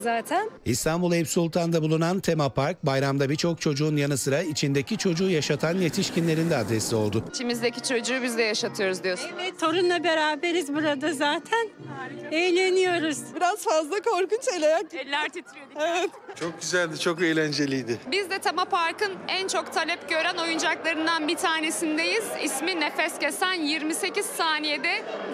zaten. İstanbul Eyüp Sultan'da bulunan Tema Park, bayramda birçok çocuğun yanı sıra içindeki çocuğu yaşatan yetişkinlerin de adresi oldu. İçimizdeki çocuğu biz de yaşatıyoruz diyorsun. Evet, torunla beraberiz burada zaten. Eğleniyoruz. Biraz fazla korkunç Eller titriyor. Evet. Çok güzeldi, çok eğlenceliydi. Biz de Tema Park'ın en çok talep gören oyuncaklarından bir tanesindeyiz. İsmi Nefes Kesen, 28 saniyede